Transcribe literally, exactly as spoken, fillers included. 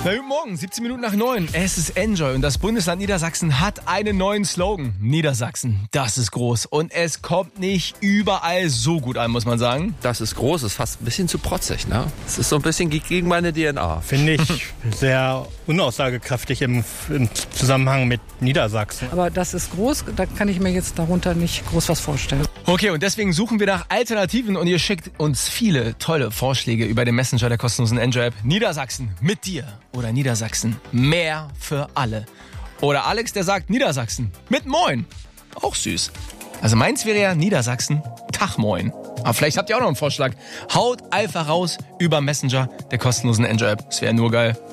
Na, guten Morgen, siebzehn Minuten nach neun. Es ist Enjoy und das Bundesland Niedersachsen hat einen neuen Slogan. Niedersachsen, das ist groß. Und es kommt nicht überall so gut an, muss man sagen. Das ist groß, ist fast ein bisschen zu protzig, ne? Es ist so ein bisschen gegen meine D N A. Finde ich sehr unaussagekräftig im, im Zusammenhang mit Niedersachsen. Aber das ist groß, da kann ich mir jetzt darunter nicht groß was vorstellen. Okay, und deswegen suchen wir nach Alternativen und ihr schickt uns viele tolle Vorschläge über den Messenger der kostenlosen Enjoy-App. Niedersachsen mit dir oder Niedersachsen mehr für alle. Oder Alex, der sagt Niedersachsen mit Moin. Auch süß. Also meins wäre ja Niedersachsen, Tag Moin. Aber vielleicht habt ihr auch noch einen Vorschlag. Haut einfach raus über Messenger der kostenlosen Enjoy-App. Das wäre nur geil.